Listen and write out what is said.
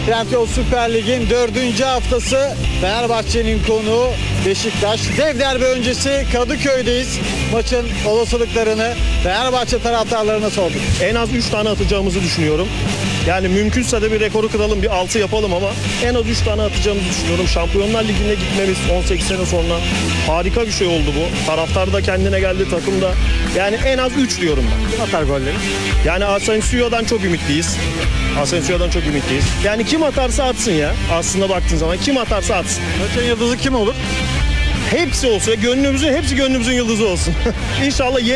Trendyol Süper Lig'in 4. haftası. Fenerbahçe'nin konuğu Beşiktaş. Dev derbi öncesi Kadıköy'deyiz. Maçın olasılıklarını Fenerbahçe taraftarlarına sorduk. En az 3 tane atacağımızı düşünüyorum. Yani mümkünse de bir rekoru kıralım, bir 6 yapalım ama en az 3 tane atacağımızı düşünüyorum. Şampiyonlar Ligi'ne gitmemiz 18 sene sonra harika bir şey oldu bu. Taraftar da kendine geldi, takım da. Yani en az 3 diyorum ben. Kim atar golleri? Yani Asensio'dan çok ümitliyiz. Yani kim atarsa atsın ya. Aslında baktığın zaman kim atarsa atsın. Maçın yıldızı kim olur? Hepsi olsun. Hepsi gönlümüzün yıldızı olsun. İnşallah